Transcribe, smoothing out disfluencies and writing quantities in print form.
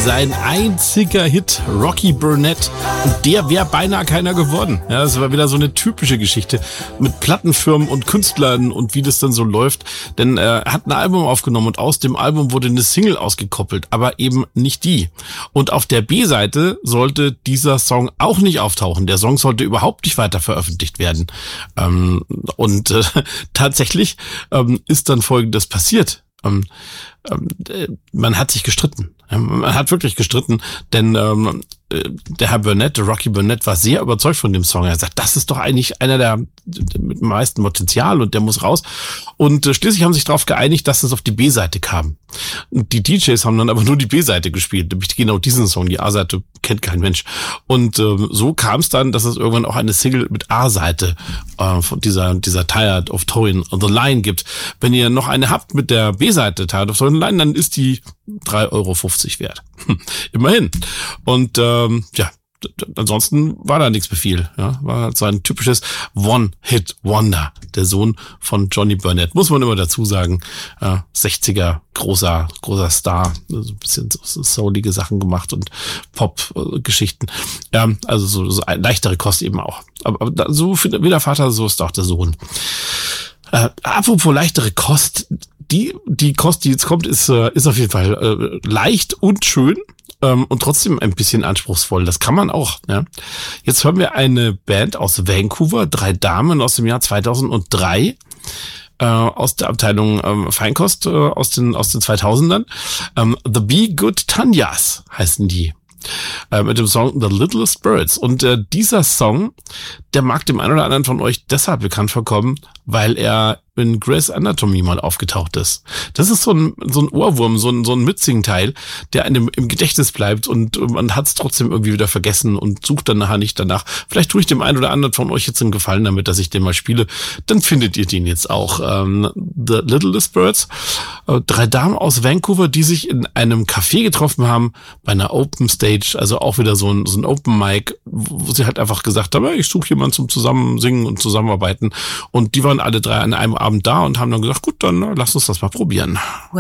sein einziger Hit, Rocky Burnett. Und der wäre beinahe keiner geworden. Ja, das war wieder so eine typische Geschichte mit Plattenfirmen und Künstlern und wie das dann so läuft. Denn er hat ein Album aufgenommen und aus dem Album wurde eine Single ausgekoppelt, aber eben nicht die. Und auf der B-Seite sollte dieser Song auch nicht auftauchen. Der Song sollte überhaupt nicht weiter veröffentlicht werden. Tatsächlich ist dann Folgendes passiert. Man hat sich gestritten. Man hat wirklich gestritten, denn der Herr Burnett, der Rocky Burnett, war sehr überzeugt von dem Song. Er sagt, das ist doch eigentlich einer der mit dem meisten Potenzial und der muss raus. Und schließlich haben sich darauf geeinigt, dass es auf die B-Seite kam. Und die DJs haben dann aber nur die B-Seite gespielt, nämlich genau diesen Song. Die A-Seite kennt kein Mensch. Und so kam es dann, dass es irgendwann auch eine Single mit A-Seite von dieser Tired of Towing the Line gibt. Wenn ihr noch eine habt mit der B-Seite Tired of Towing the Line, dann ist die 3,50 € wert. Immerhin. Und ansonsten war da nichts mehr viel. Ja, war halt so ein typisches One-Hit-Wonder. Der Sohn von Johnny Burnett. Muss man immer dazu sagen. 60er, großer Star. Also ein bisschen so soulige Sachen gemacht und Pop-Geschichten. Ja, also so eine leichtere Kost eben auch. Aber so wie der Vater, so ist auch der Sohn. Apropos leichtere Kost. Die Kost, die jetzt kommt, ist auf jeden Fall leicht und schön. Und trotzdem ein bisschen anspruchsvoll. Das kann man auch. Ja. Jetzt hören wir eine Band aus Vancouver, 3 Damen aus dem Jahr 2003, aus der Abteilung Feinkost aus den 2000ern. The Be Good Tanyas heißen die. Mit dem Song The Littlest Birds. Und dieser Song, der mag dem einen oder anderen von euch deshalb bekannt vorkommen, weil er in Grey's Anatomy mal aufgetaucht ist. Das ist so ein Ohrwurm, so ein Mitsingteil, der einem im Gedächtnis bleibt und man hat es trotzdem irgendwie wieder vergessen und sucht dann nachher nicht danach. Vielleicht tue ich dem einen oder anderen von euch jetzt einen Gefallen damit, dass ich den mal spiele. Dann findet ihr den jetzt auch. The Littlest Birds. 3 Damen aus Vancouver, die sich in einem Café getroffen haben, bei einer Open Stage, also auch wieder so ein Open Mic, wo sie halt einfach gesagt haben, ich suche jemanden zum Zusammensingen und Zusammenarbeiten. Und die waren alle 3 an einem Abend da und haben dann gesagt, gut, dann lass uns das mal probieren.